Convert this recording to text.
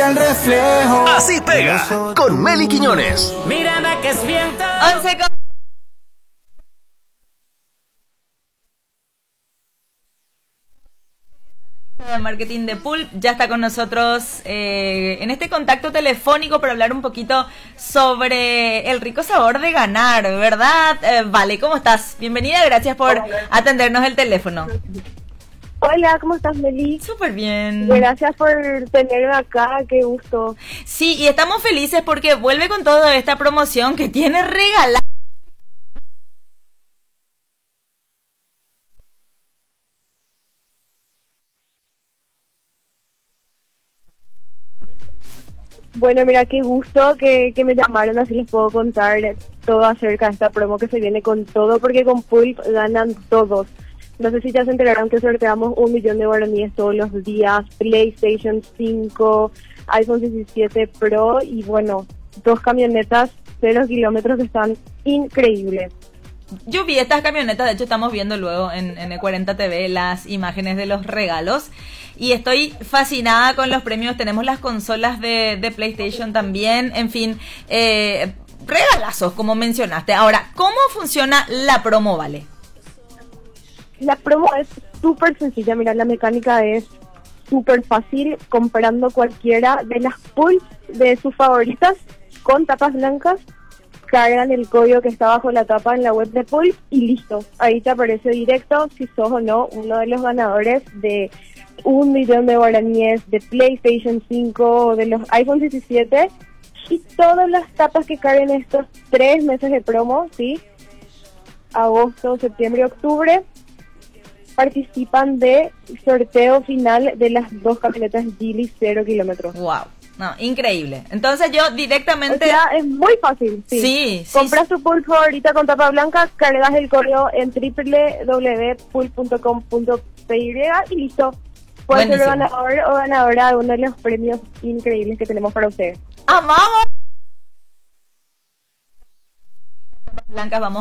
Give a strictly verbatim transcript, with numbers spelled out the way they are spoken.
el reflejo. Así pega con Meli Quiñones. Mírame que es viento. once con... de marketing de Pulp ya está con nosotros eh, en este contacto telefónico para hablar un poquito sobre el rico sabor de ganar, ¿verdad? Eh, vale, ¿cómo estás? Bienvenida, gracias por atendernos el teléfono. Hola, ¿cómo estás, Meli? Súper bien. Gracias por tenerme acá, qué gusto. Sí, y estamos felices porque vuelve con toda esta promoción que tiene regalada. Bueno, mira, qué gusto que, que me llamaron, así les puedo contar todo acerca de esta promo que se viene con todo, porque con Pulp ganan todos. No sé si ya se enteraron que sorteamos un millón de guaraníes todos los días, PlayStation cinco, iPhone diecisiete Pro y bueno, dos camionetas, cero kilómetros que están increíbles. Yo vi estas camionetas, de hecho estamos viendo luego en, en E cuarenta T V las imágenes de los regalos y estoy fascinada con los premios. Tenemos las consolas de, de PlayStation también, en fin, eh, regalazos como mencionaste. Ahora, ¿cómo funciona la promo, Vale? La promo es súper sencilla, mira, la mecánica es súper fácil, comprando cualquiera de las Pulp de sus favoritas con tapas blancas, cargan el código que está bajo la tapa en la web de Pulp y listo, ahí te aparece directo si sos o no uno de los ganadores de un millón de guaraníes, de PlayStation cinco, de los iPhone diecisiete y todas las tapas que carguen estos tres meses de promo, ¿sí? Agosto, septiembre y octubre, participan de sorteo final de las dos camionetas Geely cero kilómetros. Wow, no, increíble. Entonces yo directamente... O sea, es muy fácil, sí. Sí, sí. Compras tu Pulp favorita con tapa blanca, cargas el correo en doble u doble u doble u punto pulp punto com punto p y y listo. Puedes ser ganador o ganadora de uno de los premios increíbles que tenemos para ustedes. ¡Amamos! Blancas, vamos